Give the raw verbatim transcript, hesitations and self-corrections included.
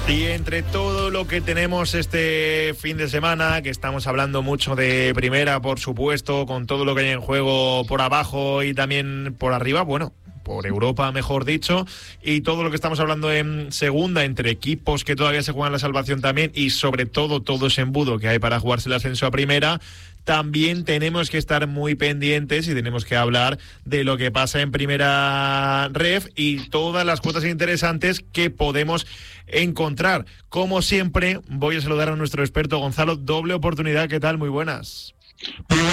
Y entre todo lo que tenemos este fin de semana, que estamos hablando mucho de primera, por supuesto, con todo lo que hay en juego por abajo y también por arriba, bueno, por Europa, mejor dicho, y todo lo que estamos hablando en segunda, entre equipos que todavía se juegan la salvación también, y sobre todo todo ese embudo que hay para jugarse el ascenso a primera, también tenemos que estar muy pendientes y tenemos que hablar de lo que pasa en primera ref y todas las cuotas interesantes que podemos encontrar. Como siempre, voy a saludar a nuestro experto Gonzalo. Doble oportunidad, ¿qué tal? Muy buenas.